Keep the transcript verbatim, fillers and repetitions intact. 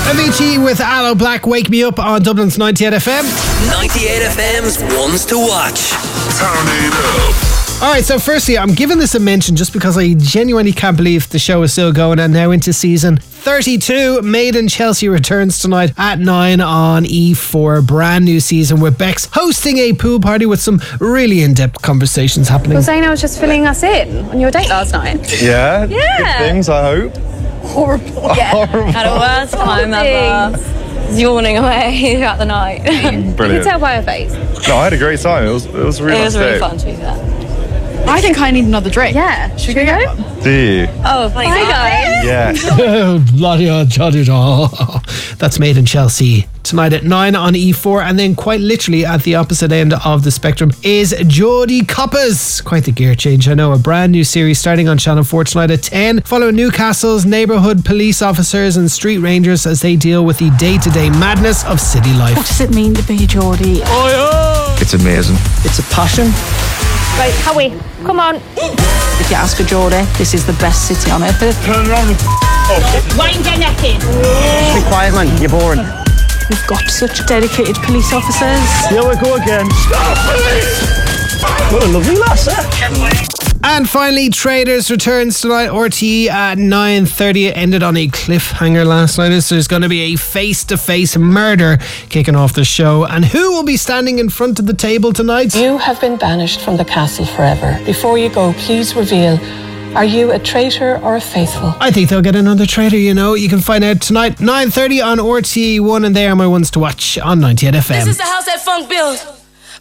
Avicii with Aloe Black, Wake Me Up on Dublin's ninety-eight F M. ninety-eight F M's Ones to Watch. Turn it up. Alright, so firstly, I'm giving this a mention just because I genuinely can't believe the show is still going and now into season thirty-two. Made in Chelsea returns tonight at nine on E four. Brand new season with Bex hosting a pool party with some really in-depth conversations happening. Well, Zaina was just filling us in on your date last night. Yeah, Yeah. good things, I hope. Horrible. Yeah. Horrible. Had a worst time ever. Yawning away throughout the night. You Brilliant. can tell by her face. No, I had a great time. It was, it was a really It nice was really day. fun to be there. I think I need another drink. Yeah. Should we go? Do you? Oh, thanks. Hi, guys. Yeah. Bloody hell, Johnny. That's Made in Chelsea tonight at nine on E four, and then quite literally at the opposite end of the spectrum is Jodie Coppers. Quite the gear change, I know. A brand new series starting on Channel four tonight at ten, following Newcastle's neighbourhood police officers and street rangers as they deal with the day-to-day madness of city life. What does it mean to be Geordie? It's amazing. It's a passion. Right, Howie, come on. If you ask for Geordie, this is the best city on earth. Turn around. Wind your neck in. Be quiet, man. You're boring. We've got such dedicated police officers. Here we go again. Stop, police! What a lovely lass, eh? And finally, Traders returns tonight. R T E at nine thirty. It ended on a cliffhanger last night. So there's going to be a face-to-face murder kicking off the show. And who will be standing in front of the table tonight? You have been banished from the castle forever. Before you go, please reveal, are you a traitor or a faithful? I think they'll get another traitor, you know. You can find out tonight, nine thirty on R T E one, and they are my ones to watch on ninety-eight F M. This is the house that funk built.